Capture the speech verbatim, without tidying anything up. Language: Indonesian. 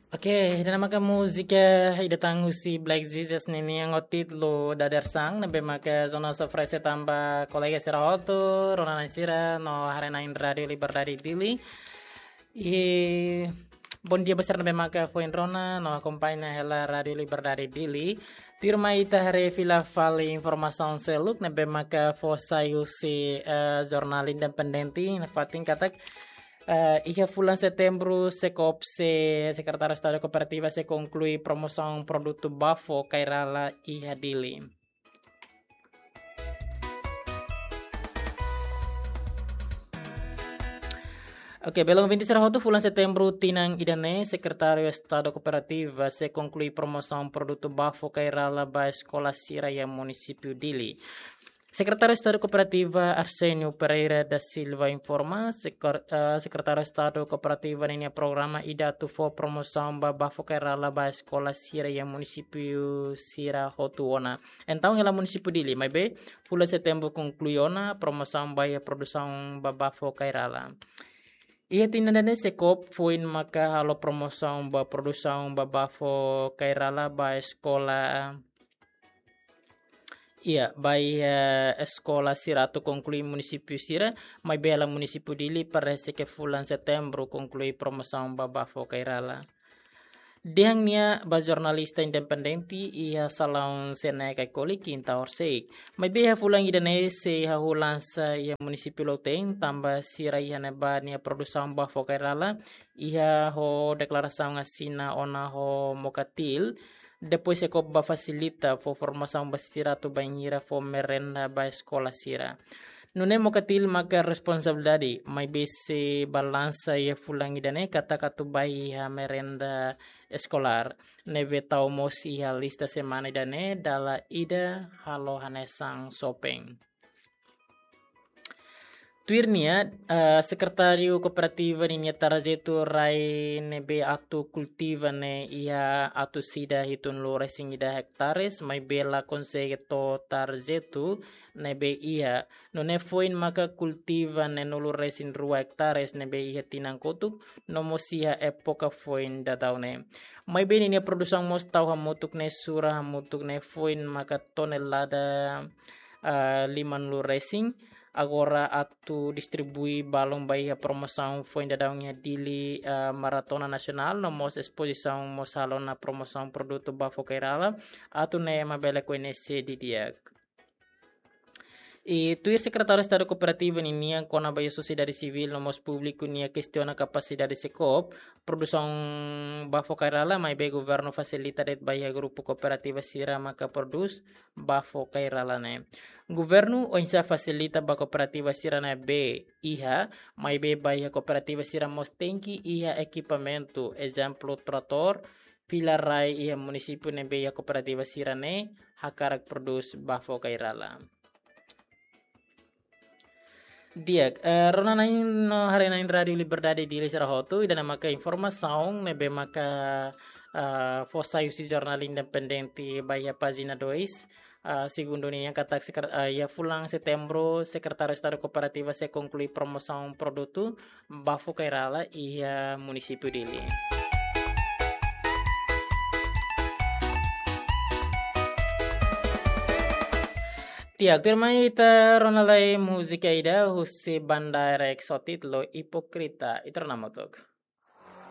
Oke, dan maka musika idatang husi Black Jesus nini yang otit lo dadar sang nabe maka zona sofrese tamba kolega sira hoto rona sira no harena in radio liberdade dili e bon dia besar nabe maka foin rona no acompanha hela radio liberdade dili tirma ita hare fila fali informação seluk nabe maka fosai husi uh, jornal independenti na fatin katak. Uh, iha bulan Setembro Sekop se Sekretaris Estado Kooperativa se conclui promoção produto bafo kairala iha dili. Oke, belum vinte serahoto bulan Setembro tinang idane Sekretario Estado Kooperativa se conclui promoção produto bafo kairala ba Escola Siraya Município Dili. Sekretario Estado Kooperativa Arsenio Pereira da Silva informa, Sekretario Estado Kooperativa nini programa ida tu fo promoção ba bafo kairala ba Escola Siraya Município Sira Hotuona. Então ela município dili, mas be, pula setembro concluiona promoção ba ya produção ba bafo kairala. Ia tinandane sekop fuin maka halo promoção ba produção ba bafo kairala ba Escola Iya, by uh, Escola Sira tu conclui município Sira, mas bela município dili parece que bulan setembro conclui promoção babafo kairala. Diang nia ba jornalista independenti ia salão sena kai koli quinta orsei. Mas beha fulang idane se hahulan sa ia município loteng tamba Sira ia neba nia produção bafo kairala ia ho declaração asina ona ho mokatil. Depois se coba facilita for formação bastira tu banhira for merenda ba escola sira. Não é mocatil maka responsabilidade, mas bese balança e fulang idane kata katu bai ha merenda escolar. Neve tau mosi ha lista semana idane dala ida halo hanesang sopeng. Tuirnia, uh, Sekretario Kooperativa ninya tarjetu rai nebe atu kultiva ne ia atu sida hitun lo resing ida hektares mai bela konsegeto tarjetu nebe ia no ne foin maka kultiva ne nulu resin rua hektares nebe ia tinang kotuk no mosia epoka foin dataune mai beni ne produsang mos tau hamutuk ne surah hamutuk ne foin maka tonelada uh, liman lu resing agora atu distribui balong bai a promoção foi dadaunya dili uh, maratona nacional no mos exposição mos halon na promoção produto bafo kairala atu ne mabele ko nesse di dia. E tuir Secretário Estado Cooperativo ninia kona bayo sociedade civil no mos público nia questiona capacidade sekop produção bafo kairala mai be governo facilita det baia grupo cooperativa sira maka produz bafo kairala ne. Governo onsa facilita ba cooperativa sira na be iha mai be baia cooperativa sira mos tenki iha equipamento exemplo trator pila rai iha município ne be cooperativa sira ne hakarak produz bafo kairala. Dia, uh, rona nain no hari nain radio liberdade di Serahoto ida maka informação nebe maka uh, fossa usi jornal independente baia pagina dois uh, segundo nia kata uh, ya fulang setembro Secretario Estado Cooperativa se conclui promoção produto bafo kairala ia município dili. Tiag firmai ita ronalai musika ida husi bandara eksotit lo hipokrita itu nama tok.